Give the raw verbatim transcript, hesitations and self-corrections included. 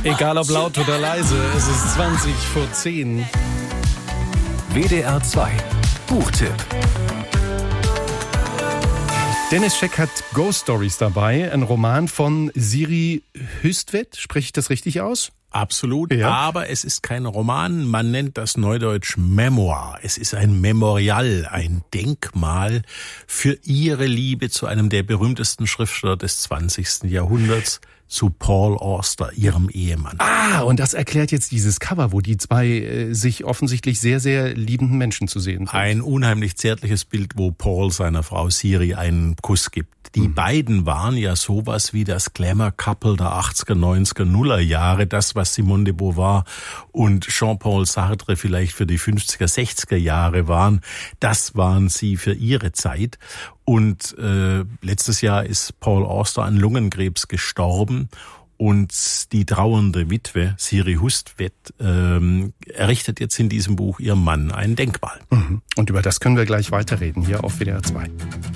Egal ob laut oder leise, es ist zwanzig vor zehn. W D R zwei Buchtipp. Dennis Scheck hat Ghost Stories dabei, ein Roman von Siri Hustvedt. Spreche ich das richtig aus? Absolut, ja. Aber es ist kein Roman, man nennt das neudeutsch Memoir. Es ist ein Memorial, ein Denkmal für ihre Liebe zu einem der berühmtesten Schriftsteller des zwanzigsten Jahrhunderts, zu Paul Auster, ihrem Ehemann. Ah, und das erklärt jetzt dieses Cover, wo die zwei äh, sich offensichtlich sehr, sehr liebenden Menschen zu sehen sind. Ein unheimlich zärtliches Bild, wo Paul seiner Frau Siri einen Kuss gibt. Die mhm. beiden waren ja sowas wie das Glamour-Couple der achtziger, neunziger, Nuller Jahre, das, was Simone de Beauvoir und Jean-Paul Sartre vielleicht für die fünfziger, sechziger Jahre waren, das waren sie für ihre Zeit. Und äh, letztes Jahr ist Paul Auster an Lungenkrebs gestorben und die trauernde Witwe, Siri Hustvedt, ähm, errichtet jetzt in diesem Buch ihrem Mann ein Denkmal. Mhm. Und über das können wir gleich weiterreden hier auf W D R zwei.